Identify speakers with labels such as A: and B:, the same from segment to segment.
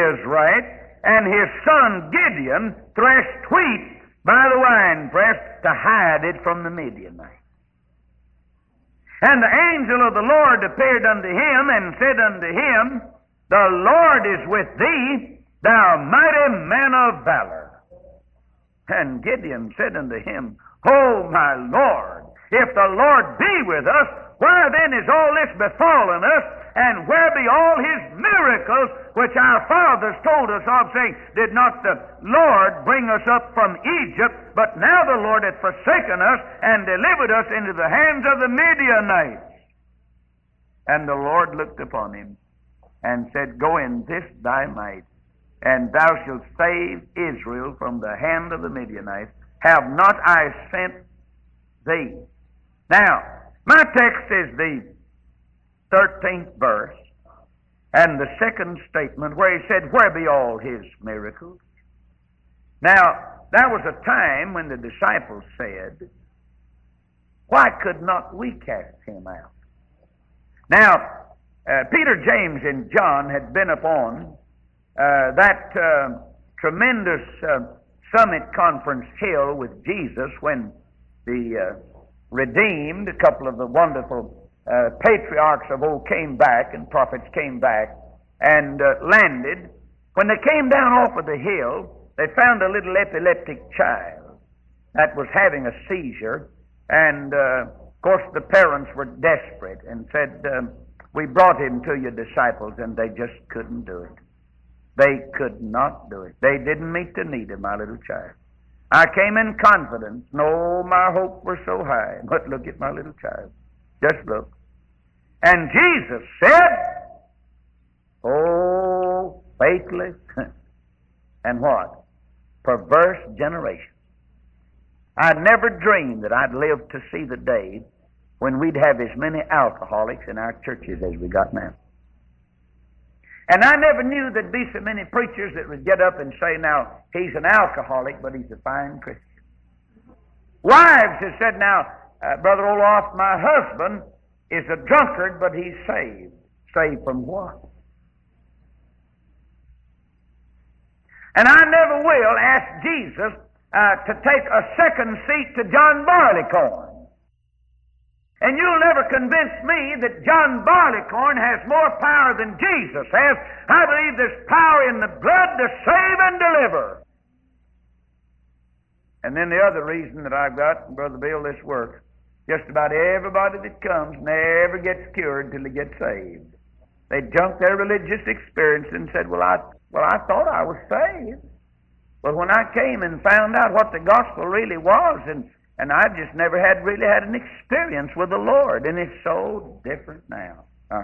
A: is right, and his son Gideon threshed wheat by the winepress to hide it from the Midianites. And the angel of the Lord appeared unto him and said unto him, The Lord is with thee, thou mighty man of valor. And Gideon said unto him, O my Lord, if the Lord be with us, why then is all this befallen us, and where be all his miracles which our fathers told us of, saying, Did not the Lord bring us up from Egypt? But now the Lord hath forsaken us and delivered us into the hands of the Midianites. And the Lord looked upon him and said, Go in this thy might, and thou shalt save Israel from the hand of the Midianites. Have not I sent thee? Now, my text is the 13th verse and the second statement where he said, Where be all his miracles? Now, that was a time when the disciples said, Why could not we cast him out? Now, Peter, James, and John had been upon that tremendous summit conference hill with Jesus when the redeemed, a couple of the wonderful patriarchs of old came back and prophets came back and landed. When they came down off of the hill, they found a little epileptic child that was having a seizure, and of course the parents were desperate and said, We brought him to your disciples, and they just couldn't do it. They could not do it. They didn't meet the need of my little child. I came in confidence. No, my hopes were so high. But look at my little child. Just look. And Jesus said, Oh, faithless and what? Perverse generation. I'd never dreamed that I'd live to see the day when we'd have as many alcoholics in our churches as we got now. And I never knew there'd be so many preachers that would get up and say, Now, he's an alcoholic, but he's a fine Christian. Wives have said, Now, Brother Olaf, my husband is a drunkard, but he's saved. Saved from what? And I never will ask Jesus to take a second seat to John Barleycorn. And you'll never convince me that John Barleycorn has more power than Jesus has. I believe there's power in the blood to save and deliver. And then the other reason that I've got, Brother Bill, this works. Just about everybody that comes never gets cured till they get saved. They junk their religious experience and said, Well, I thought I was saved. But when I came and found out what the gospel really was, and I just never really had an experience with the Lord, and it's so different now.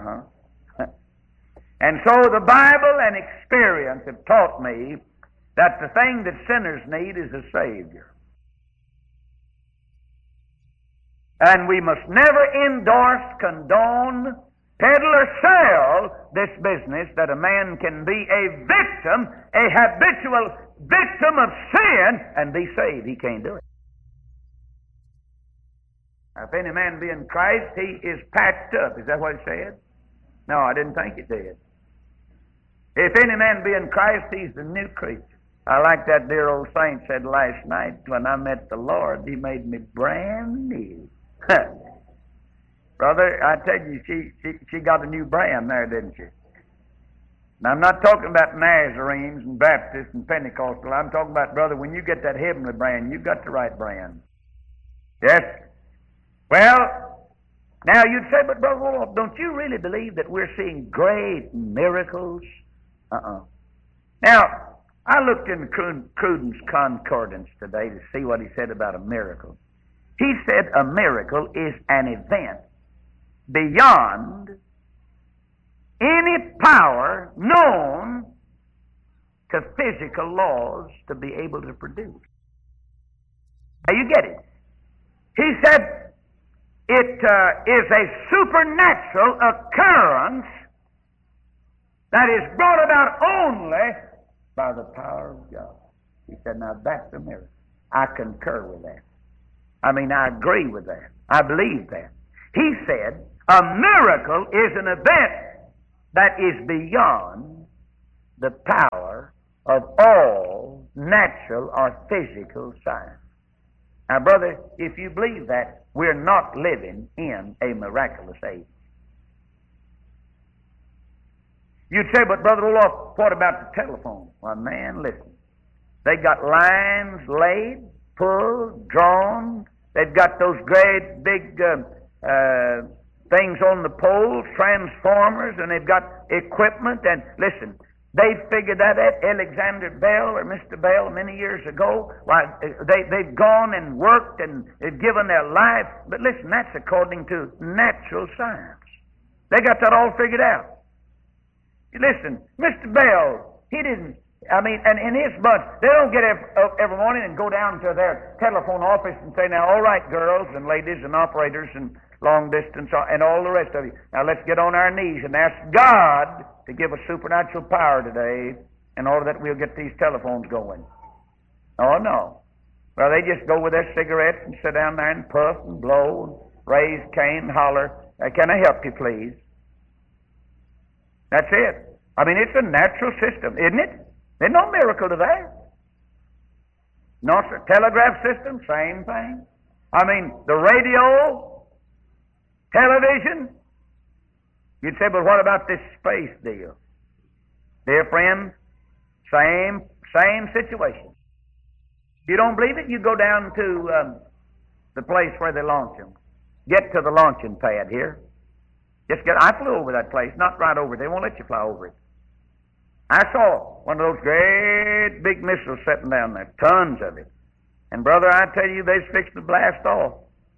A: And so the Bible and experience have taught me that the thing that sinners need is a Savior. And we must never endorse, condone, peddle, or sell this business that a man can be a victim, a habitual victim of sin, and be saved. He can't do it. If any man be in Christ, he is patched up. Is that what it said? No, I didn't think it did. If any man be in Christ, he's a new creature. I like that dear old saint said last night, when I met the Lord, he made me brand new. Brother, I tell you, she got a new brand there, didn't she? Now, I'm not talking about Nazarenes and Baptists and Pentecostal. I'm talking about, brother, when you get that heavenly brand, you've got the right brand. Yes? Well, now you'd say, but Brother Wolf, don't you really believe that we're seeing great miracles? Now, I looked in Cruden's Concordance today to see what he said about a miracle. He said a miracle is an event beyond any power known to physical laws to be able to produce. Now you get it. He said it is a supernatural occurrence that is brought about only by the power of God. He said, now that's a miracle. I concur with that. I agree with that. I believe that. He said, a miracle is an event that is beyond the power of all natural or physical science. Now, brother, if you believe that, we're not living in a miraculous age. You'd say, but Brother Olaf, what about the telephone? Well, man, listen. They got lines laid, pulled, drawn. They've got those great big things on the poles, transformers, and they've got equipment. And listen, they figured that out. Alexander Bell or Mr. Bell many years ago. Why, they've gone and worked and given their life. But listen, that's according to natural science. They got that all figured out. Listen, Mr. Bell, he didn't, and in his bunch, they don't get up every morning and go down to their telephone office and say, now, all right, girls and ladies and operators and long distance and all the rest of you, now let's get on our knees and ask God to give us supernatural power today in order that we'll get these telephones going. Oh, no. Well, they just go with their cigarettes and sit down there and puff and blow and raise cane and holler, can I help you, please? That's it. It's a natural system, isn't it? There's no miracle to that. No, sir. Telegraph system, same thing. The radio, television. You'd say, but what about this space deal? Dear friend, same situation. If you don't believe it, you go down to the place where they launch them. Get to the launching pad here. I flew over that place, not right over it. They won't let you fly over it. I saw one of those great big missiles sitting down there, tons of it. And brother, I tell you, they's fixing to blast off.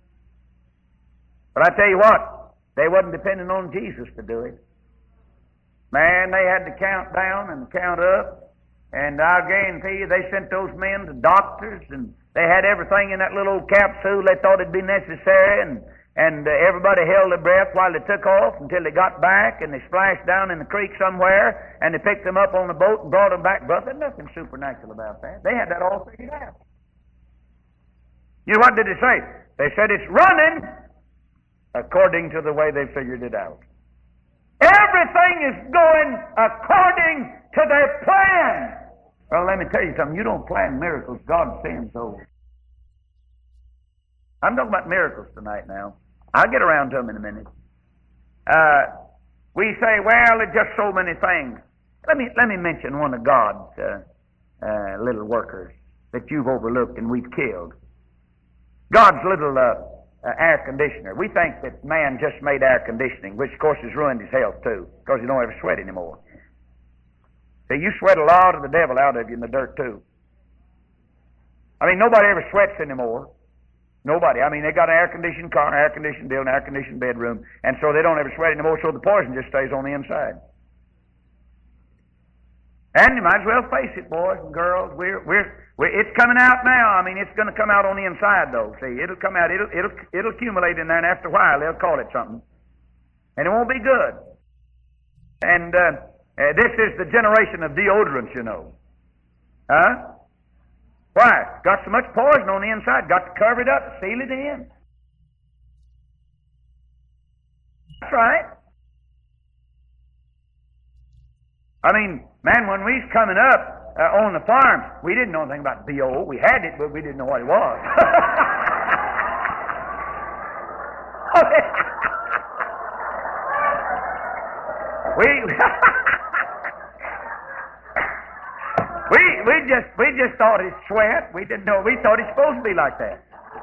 A: But I tell you what, they wasn't depending on Jesus to do it. Man, they had to count down and count up. And I guarantee you, they sent those men to doctors, and they had everything in that little old capsule they thought it'd be necessary, and everybody held their breath while they took off until they got back, and they splashed down in the creek somewhere, and they picked them up on the boat and brought them back. Brother, there's nothing supernatural about that. They had that all figured out. You know, what did they say? They said it's running according to the way they figured it out. Everything is going according to their plan. Well, let me tell you something. You don't plan miracles. God sends those. I'm talking about miracles tonight now. I'll get around to them in a minute. We say, well, there's just so many things. Let me mention one of God's little workers that you've overlooked and we've killed. God's little air conditioner. We think that man just made air conditioning, which of course has ruined his health too, because you don't ever sweat anymore. See, you sweat a lot of the devil out of you in the dirt too. Nobody ever sweats anymore. Nobody. They got an air-conditioned car, an air-conditioned building, an air-conditioned bedroom, and so they don't ever sweat anymore, so the poison just stays on the inside. And you might as well face it, boys and girls. It's coming out now. It's going to come out on the inside, though. See, it'll come out. It'll accumulate in there, and after a while, they'll call it something, and it won't be good. And this is the generation of deodorants, you know. Huh? Why? Got so much poison on the inside. Got to cover it up, seal it in. That's right. Man, when we was coming up on the farm, we didn't know anything about BO. We had it, but we didn't know what it was. We just thought it's sweat. We didn't know. We thought it's supposed to be like that.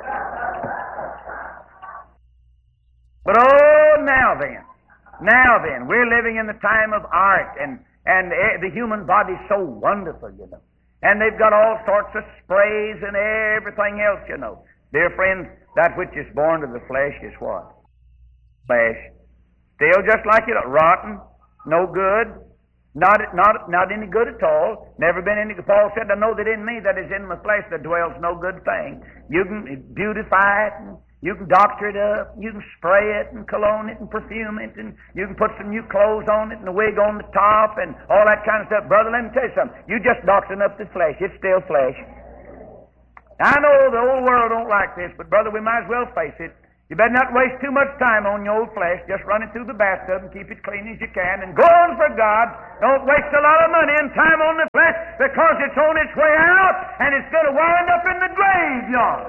A: But now then, we're living in the time of art, and the human body's so wonderful, you know. And they've got all sorts of sprays and everything else, you know. Dear friends, that which is born of the flesh is what? Flesh. Still just like it, rotten, no good. Not any good at all. Never been any. Paul said, I know that in me that is in my flesh that dwells no good thing. You can beautify it, and you can doctor it up, you can spray it and cologne it and perfume it, and you can put some new clothes on it and a wig on the top and all that kind of stuff. Brother, let me tell you something. You just doctoring up the flesh. It's still flesh. I know the old world don't like this, but brother, we might as well face it. You better not waste too much time on your old flesh. Just run it through the bathtub and keep it clean as you can and go on for God. Don't waste a lot of money and time on the flesh because it's on its way out and it's going to wind up in the graveyard.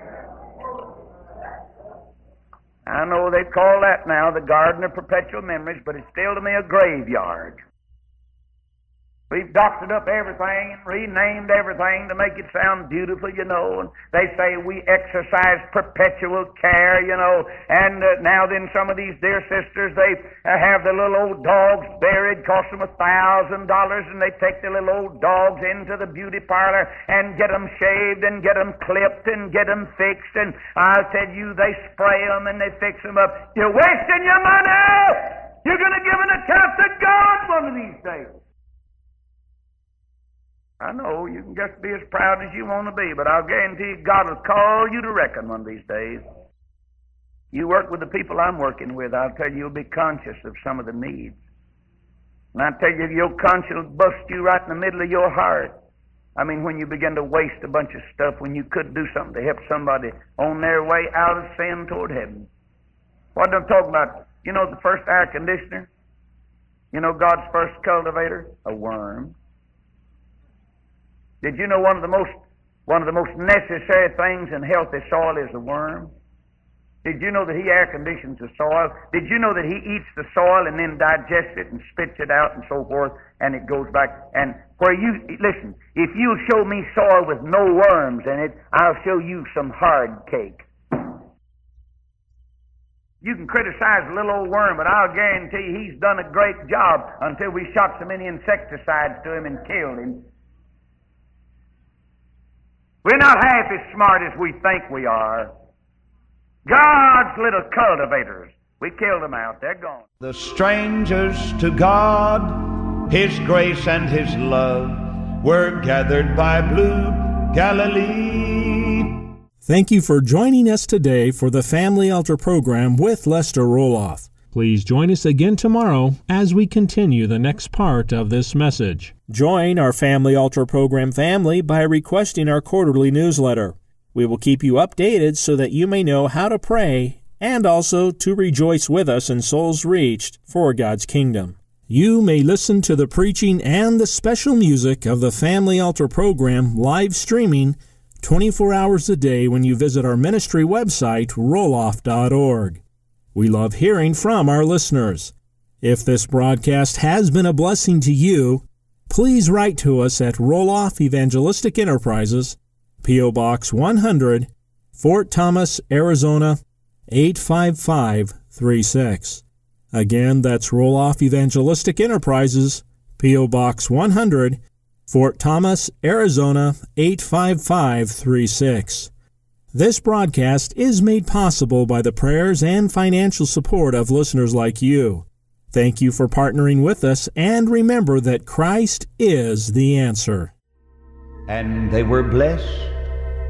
A: I know they call that now the Garden of Perpetual Memories, but it's still to me a graveyard. We've doctored up everything and renamed everything to make it sound beautiful, you know. And they say we exercise perpetual care, you know. And now then some of these dear sisters, they have the little old dogs buried, cost them $1,000, and they take the little old dogs into the beauty parlor and get them shaved and get them clipped and get them fixed. And I tell you, they spray them and they fix them up. You're wasting your money! You're going to give an account to God one of these days. I know you can just be as proud as you want to be, but I'll guarantee you God will call you to reckon one of these days. You work with the people I'm working with, I'll tell you, you'll be conscious of some of the needs. And I tell you, your conscience will bust you right in the middle of your heart. I mean, when you begin to waste a bunch of stuff when you could do something to help somebody on their way out of sin toward heaven. What am I talking about? You know the first air conditioner? You know God's first cultivator? A worm. Did you know one of the most necessary things in healthy soil is the worm? Did you know that he air conditions the soil? Did you know that he eats the soil and then digests it and spits it out and so forth, and it goes back? And listen, if you'll show me soil with no worms in it, I'll show you some hard cake. You can criticize a little old worm, but I'll guarantee he's done a great job until we shot so many insecticides to him and killed him. We're not half as smart as we think we are. God's little cultivators, we killed them out. They're gone.
B: The strangers to God, His grace and His love, were gathered by blue Galilee.
C: Thank you for joining us today for the Family Altar program with Lester Roloff. Please join us again tomorrow as we continue the next part of this message. Join our Family Altar program family by requesting our quarterly newsletter. We will keep you updated so that you may know how to pray and also to rejoice with us in souls reached for God's kingdom. You may listen to the preaching and the special music of the Family Altar program live streaming 24 hours a day when you visit our ministry website, roloff.org. We love hearing from our listeners. If this broadcast has been a blessing to you, please write to us at Roloff Evangelistic Enterprises, P.O. Box 100, Fort Thomas, Arizona, 85536. Again, that's Roloff Evangelistic Enterprises, P.O. Box 100, Fort Thomas, Arizona, 85536. This broadcast is made possible by the prayers and financial support of listeners like you. Thank you for partnering with us, and remember that Christ is the answer.
B: And they were blessed